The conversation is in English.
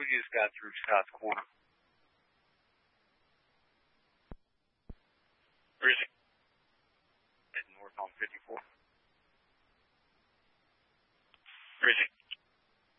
We just got through Scott's Corner. Where is it? North on 54. Where is it?